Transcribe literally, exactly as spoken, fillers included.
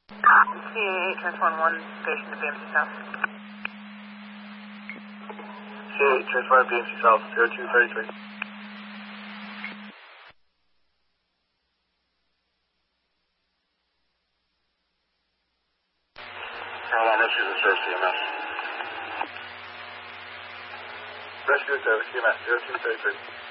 C A eight, transform one station to B M C South. C A eight, transform B M C South, zero two thirty-three. Caroline Rescue to serve C M S. Rescue to C M S, zero two thirty-three.